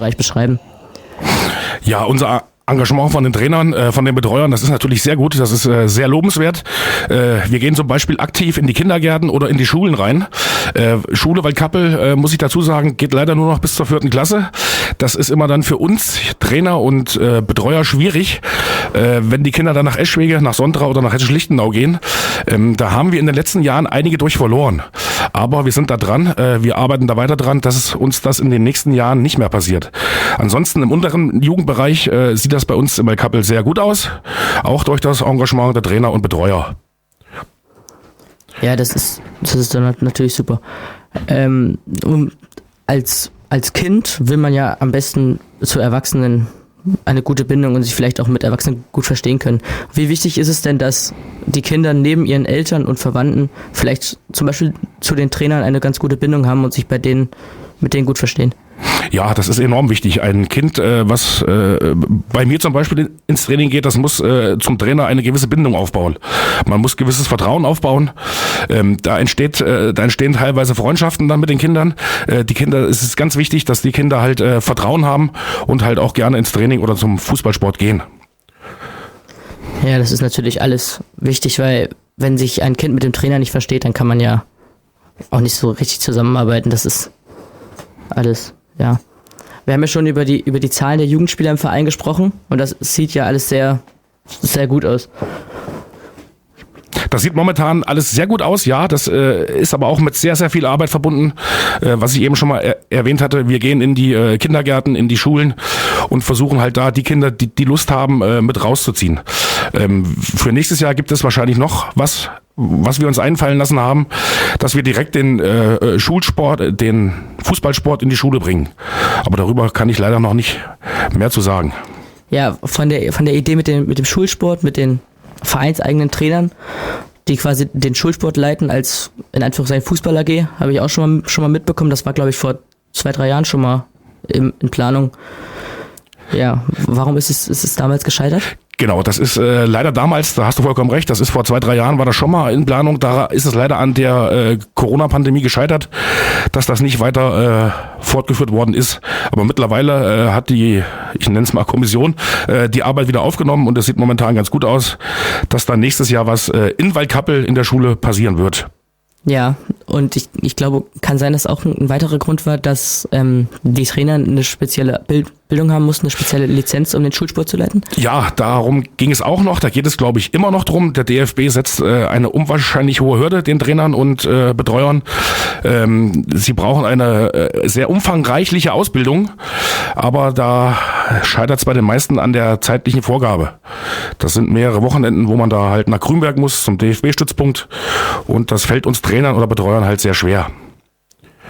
Bereich beschreiben? Ja, unser Engagement von den Trainern, von den Betreuern, das ist natürlich sehr gut, das ist sehr lobenswert. Wir gehen zum Beispiel aktiv in die Kindergärten oder in die Schulen rein. Schule Waldkappel, muss ich dazu sagen, geht leider nur noch bis zur 4. Klasse. Das ist immer dann für uns Trainer und Betreuer schwierig, wenn die Kinder dann nach Eschwege, nach Sontra oder nach Hessisch-Lichtenau gehen. Da haben wir in den letzten Jahren einige durch verloren. Aber wir sind da dran, wir arbeiten da weiter dran, dass uns das in den nächsten Jahren nicht mehr passiert. Ansonsten im unteren Jugendbereich sieht das bei uns im Waldkappel sehr gut aus, auch durch das Engagement der Trainer und Betreuer. Ja, das ist dann natürlich super. Als Kind will man ja am besten zu Erwachsenen eine gute Bindung und sich vielleicht auch mit Erwachsenen gut verstehen können. Wie wichtig ist es denn, dass die Kinder neben ihren Eltern und Verwandten vielleicht zum Beispiel zu den Trainern eine ganz gute Bindung haben und sich mit denen gut verstehen? Ja, das ist enorm wichtig. Ein Kind, was bei mir zum Beispiel ins Training geht, das muss zum Trainer eine gewisse Bindung aufbauen. Man muss gewisses Vertrauen aufbauen. Da entstehen teilweise Freundschaften dann mit den Kindern. Es ist ganz wichtig, dass die Kinder halt Vertrauen haben und halt auch gerne ins Training oder zum Fußballsport gehen. Ja, das ist natürlich alles wichtig, weil wenn sich ein Kind mit dem Trainer nicht versteht, dann kann man ja auch nicht so richtig zusammenarbeiten. Das ist alles, ja. Wir haben ja schon über die Zahlen der Jugendspieler im Verein gesprochen und das sieht ja alles sehr, sehr gut aus. Das sieht momentan alles sehr gut aus, ja, das ist aber auch mit sehr, sehr viel Arbeit verbunden, was ich eben schon mal erwähnt hatte. Wir gehen in die Kindergärten, in die Schulen und versuchen halt da die Kinder, die Lust haben, mit rauszuziehen. Für nächstes Jahr gibt es wahrscheinlich noch was wir uns einfallen lassen haben, dass wir direkt den Schulsport, den Fußballsport in die Schule bringen. Aber darüber kann ich leider noch nicht mehr zu sagen. Ja, von der Idee mit dem Schulsport, mit den vereinseigenen Trainern, die quasi den Schulsport leiten als, in Anführungszeichen, Fußball-AG, habe ich auch schon mal mitbekommen. Das war, glaube ich, vor 2-3 Jahren schon mal in Planung. Ja, warum ist es damals gescheitert? Genau, das ist leider damals, da hast du vollkommen recht, das ist vor 2-3 Jahren, war das schon mal in Planung, da ist es leider an der Corona-Pandemie gescheitert, dass das nicht weiter fortgeführt worden ist. Aber mittlerweile hat die, ich nenne es mal Kommission, die Arbeit wieder aufgenommen und es sieht momentan ganz gut aus, dass dann nächstes Jahr was in Waldkappel in der Schule passieren wird. Ja, und ich glaube, kann sein, dass auch ein weiterer Grund war, dass die Trainer eine spezielle Bildung haben mussten, eine spezielle Lizenz, um den Schulsport zu leiten? Ja, darum ging es auch noch. Da geht es, glaube ich, immer noch drum. Der DFB setzt eine unwahrscheinlich hohe Hürde den Trainern und Betreuern. Sie brauchen eine sehr umfangreiche Ausbildung, aber da scheitert es bei den meisten an der zeitlichen Vorgabe. Das sind mehrere Wochenenden, wo man da halt nach Grünberg muss, zum DFB-Stützpunkt, und das fällt uns Trainern oder Betreuern halt sehr schwer.